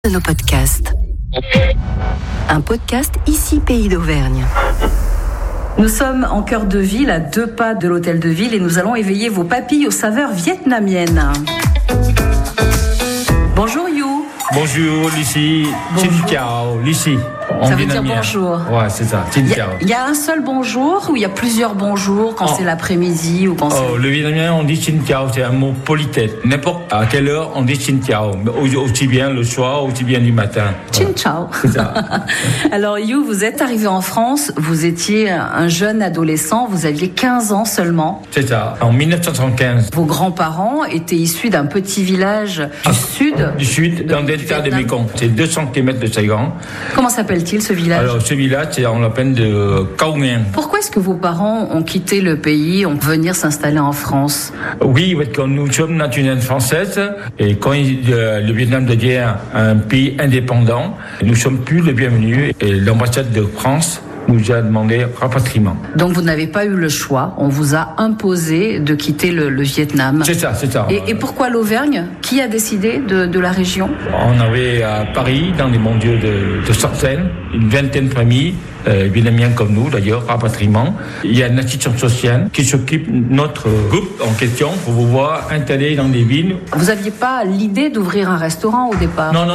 De nos podcasts. Un podcast ici Pays d'Auvergne. Nous sommes en cœur de ville, à 2 pas de l'hôtel de ville, et nous allons éveiller vos papilles aux saveurs vietnamiennes. Bonjour You. Bonjour Lucie. Xin chào Lucie. Ça veut dire bonjour. Ouais, c'est ça. Xin chào. Il y a un seul bonjour ou il y a plusieurs bonjours quand c'est l'après-midi ou quand c'est... Le vietnamien, on dit xin chào, c'est un mot politesse. N'importe à quelle heure, on dit xin chào. Aussi bien le soir, aussi bien du matin. Xin chào. C'est ça. Alors You, vous êtes arrivé en France, vous étiez un jeune adolescent, vous aviez 15 ans seulement. C'est ça, en 1975. Vos grands-parents étaient issus d'un petit village du sud. Dans le delta de Mekong. C'est 200 km de Saigon. Comment s'appelle-t-il ce village? Alors ce village, c'est on l'appelle de Cao Nguyen. Pourquoi est-ce que vos parents ont quitté le pays, ont venir s'installer en France? Oui, parce que nous sommes nationales françaises et quand le Vietnam devient un pays indépendant, nous sommes plus les bienvenus et l'ambassade de France nous a demandé rapatriement. Donc vous n'avez pas eu le choix, on vous a imposé de quitter le Vietnam. C'est ça, c'est ça. Et pourquoi l'Auvergne? Qui a décidé de la région? On avait à Paris, dans les mondiaux de centaines, une vingtaine de familles, vietnamiens comme nous d'ailleurs, rapatriement. Il y a une assistance sociale qui s'occupe de notre groupe en question pour vous voir installés dans des villes. Vous n'aviez pas l'idée d'ouvrir un restaurant au départ? Non.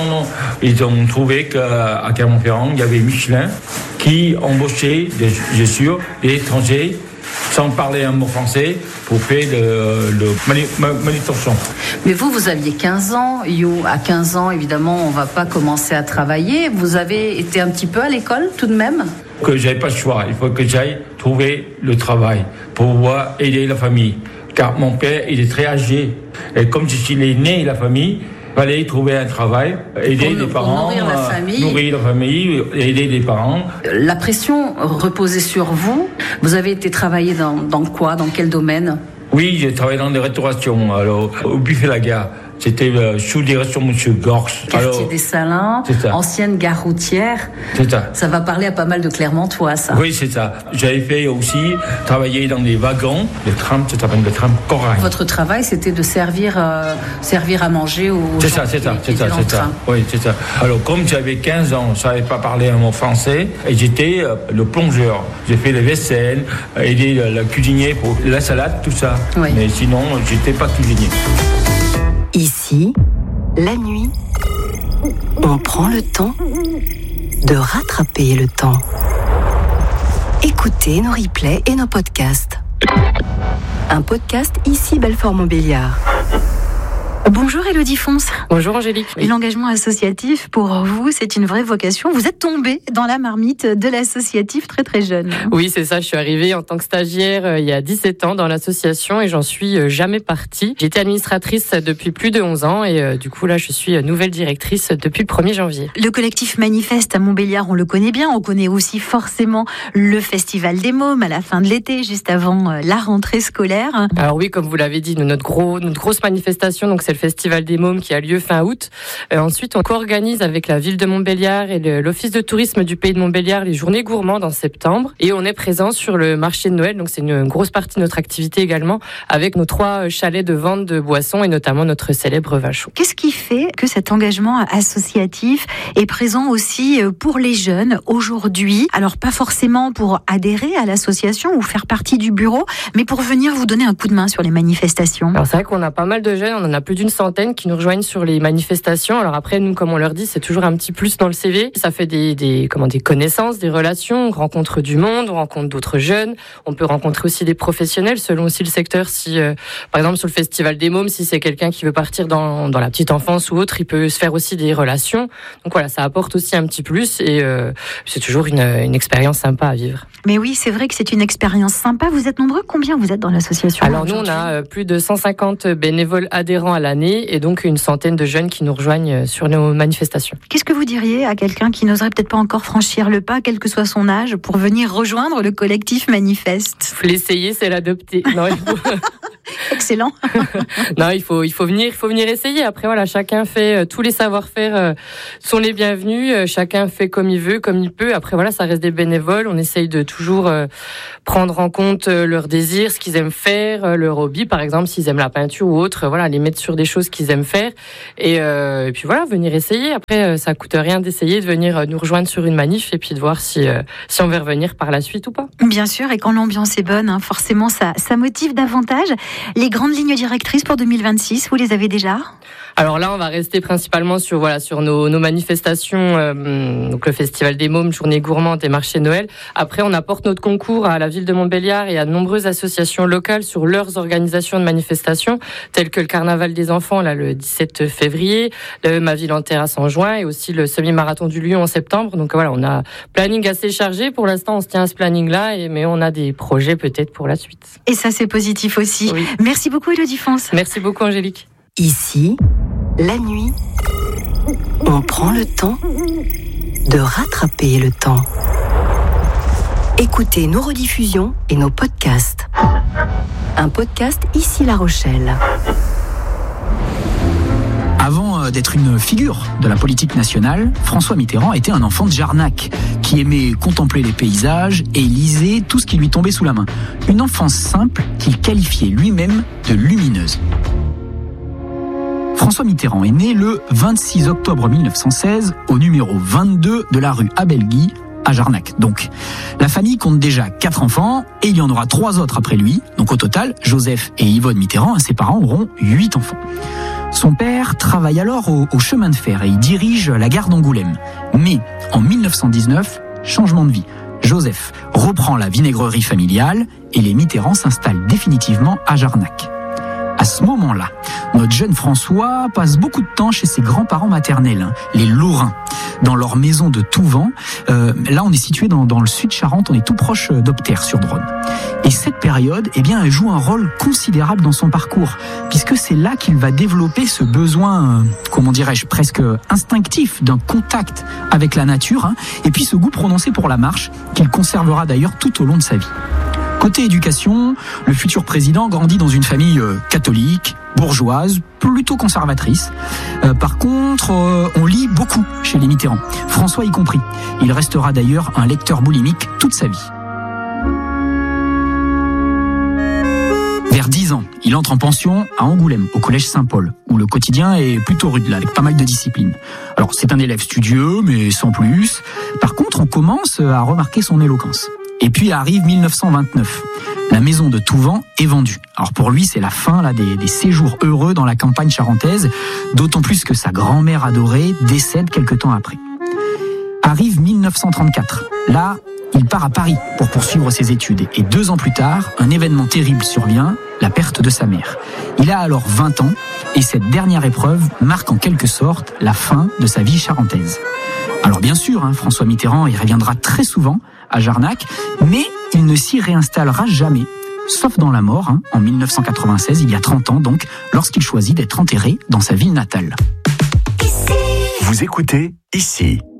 Ils ont trouvé qu'à Clermont-Ferrand, il y avait Michelin qui embauchait, bien sûr, des étrangers sans parler un mot français pour faire le manutention. Mais vous aviez 15 ans, You. À 15 ans, évidemment, on ne va pas commencer à travailler. Vous avez été un petit peu à l'école tout de même? Que j'avais pas le choix. Il faut que j'aille trouver le travail pour pouvoir aider la famille. Car mon père, il est très âgé. Et comme je suis l'aîné de la famille, il fallait trouver un travail, aider les parents, nourrir la famille, aider les parents. La pression reposait sur vous. Vous avez été travailler dans quoi? Dans quel domaine? Oui, j'ai travaillé dans des restaurations. Alors, au Buffet La Gare, c'était sous direction de M. Gorce. Quartier des Salins, ancienne gare routière. C'est ça. Ça va parler à pas mal de Clermontois, ça. Oui, c'est ça. J'avais fait aussi travailler dans des wagons, des trams, ça s'appelle des trams corail. Votre travail, c'était de servir à manger aux gens. C'est ça. Oui, c'est ça. Alors, comme j'avais 15 ans, je savais pas parler un mot français, et j'étais le plongeur. J'ai fait les vaisselles, aidé le cuisinier pour la salade, tout ça. Oui. Mais sinon, j'étais pas cuisinier. Ici, la nuit, on prend le temps de rattraper le temps. Écoutez nos replays et nos podcasts. Un podcast ici Belfort-Montbéliard. Bonjour Élodie Fonce. Bonjour Angélique. Et l'engagement associatif, pour vous, c'est une vraie vocation. Vous êtes tombée dans la marmite de l'associatif très très jeune. Oui, c'est ça. Je suis arrivée en tant que stagiaire il y a 17 ans dans l'association et j'en suis jamais partie. J'étais administratrice depuis plus de 11 ans et du coup là, je suis nouvelle directrice depuis le 1er janvier. Le collectif Manifeste à Montbéliard, on le connaît bien. On connaît aussi forcément le Festival des Mômes à la fin de l'été, juste avant la rentrée scolaire. Alors oui, comme vous l'avez dit, notre grosse manifestation, donc c'est le Festival des Mômes qui a lieu fin août. Ensuite, on co-organise avec la ville de Montbéliard et l'Office de tourisme du Pays de Montbéliard les journées gourmandes en septembre. Et on est présent sur le marché de Noël, donc c'est une grosse partie de notre activité également, avec nos 3 chalets de vente de boissons et notamment notre célèbre vin chaud. Qu'est-ce qui fait que cet engagement associatif est présent aussi pour les jeunes aujourd'hui? Alors pas forcément pour adhérer à l'association ou faire partie du bureau, mais pour venir vous donner un coup de main sur les manifestations. Alors c'est vrai qu'on a pas mal de jeunes, on en a plus d'une centaine qui nous rejoignent sur les manifestations. Alors après, nous, comme on leur dit, c'est toujours un petit plus dans le CV. Ça fait des connaissances, des relations. On rencontre du monde, on rencontre d'autres jeunes. On peut rencontrer aussi des professionnels selon aussi le secteur. Si, par exemple, sur le Festival des Mômes, si c'est quelqu'un qui veut partir dans la petite enfance ou autre, il peut se faire aussi des relations. Donc voilà, ça apporte aussi un petit plus et c'est toujours une expérience sympa à vivre. Mais oui, c'est vrai que c'est une expérience sympa. Vous êtes nombreux? Combien vous êtes dans l'association? Alors nous, on a plus de 150 bénévoles adhérents à l'année et donc une centaine de jeunes qui nous rejoignent sur nos manifestations. Qu'est-ce que vous diriez à quelqu'un qui n'oserait peut-être pas encore franchir le pas, quel que soit son âge, pour venir rejoindre le collectif Manifeste? L'essayer, c'est l'adopter. Non, Excellent. Non, il faut venir essayer. Après, voilà, chacun fait tous les savoir-faire sont les bienvenus. Chacun fait comme il veut, comme il peut. Après, voilà, ça reste des bénévoles. On essaye de toujours prendre en compte leurs désirs, ce qu'ils aiment faire, leur hobby, par exemple, s'ils aiment la peinture ou autre. Voilà, les mettre sur des choses qu'ils aiment faire. Et puis voilà, venir essayer. Après, ça coûte rien d'essayer de venir nous rejoindre sur une manif et puis de voir si on veut revenir par la suite ou pas. Bien sûr, et quand l'ambiance est bonne, forcément, ça motive davantage. Les grandes lignes directrices pour 2026, vous les avez déjà ? Alors là, on va rester principalement sur nos manifestations, donc le Festival des Mômes, Journée gourmande et Marché Noël. Après, on apporte notre concours à la ville de Montbéliard et à de nombreuses associations locales sur leurs organisations de manifestations, telles que le Carnaval des enfants, là, le 17 février, Ma ville en terre à Saint-Juin et aussi le semi-marathon du Lion en septembre. Donc voilà, on a un planning assez chargé. Pour l'instant, on se tient à ce planning-là, mais on a des projets peut-être pour la suite. Et ça, c'est positif aussi. Oui. Merci beaucoup, Élodie Fonce. Merci beaucoup, Angélique. Ici, la nuit, on prend le temps de rattraper le temps. Écoutez nos rediffusions et nos podcasts. Un podcast Ici La Rochelle. Avant d'être une figure de la politique nationale, François Mitterrand était un enfant de Jarnac, qui aimait contempler les paysages et lisait tout ce qui lui tombait sous la main. Une enfance simple qu'il qualifiait lui-même de lumineuse. François Mitterrand est né le 26 octobre 1916 au numéro 22 de la rue Abelguy à Jarnac. Donc, la famille compte déjà 4 enfants et il y en aura 3 autres après lui. Donc au total, Joseph et Yvonne Mitterrand, ses parents, auront 8 enfants. Son père travaille alors au chemin de fer et il dirige la gare d'Angoulême. Mais en 1919, changement de vie. Joseph reprend la vinaigrerie familiale et les Mitterrand s'installent définitivement à Jarnac. À ce moment-là, notre jeune François passe beaucoup de temps chez ses grands-parents maternels, les Lorrains, dans leur maison de Touvent. Là, on est situé dans le sud Charente, on est tout proche d'Opter-sur-Dronne. Et cette période, elle joue un rôle considérable dans son parcours, puisque c'est là qu'il va développer ce besoin, presque instinctif d'un contact avec la nature, et puis ce goût prononcé pour la marche, qu'il conservera d'ailleurs tout au long de sa vie. Côté éducation, le futur président grandit dans une famille catholique, bourgeoise, plutôt conservatrice. Par contre, on lit beaucoup chez les Mitterrand, François y compris. Il restera d'ailleurs un lecteur boulimique toute sa vie. Vers 10 ans, il entre en pension à Angoulême, au collège Saint-Paul, où le quotidien est plutôt rude, là, avec pas mal de discipline. Alors, c'est un élève studieux, mais sans plus. Par contre, on commence à remarquer son éloquence. Et puis arrive 1929. La maison de Touvent est vendue. Alors pour lui, c'est la fin des séjours heureux dans la campagne charentaise, d'autant plus que sa grand-mère adorée décède quelque temps après. Arrive 1934. Là, il part à Paris pour poursuivre ses études. Et 2 ans plus tard, un événement terrible survient, la perte de sa mère. Il a alors 20 ans et cette dernière épreuve marque en quelque sorte la fin de sa vie charentaise. Alors bien sûr, François Mitterrand y reviendra très souvent à Jarnac, mais il ne s'y réinstallera jamais, sauf dans la mort, en 1996, il y a 30 ans donc, lorsqu'il choisit d'être enterré dans sa ville natale. Vous écoutez Ici.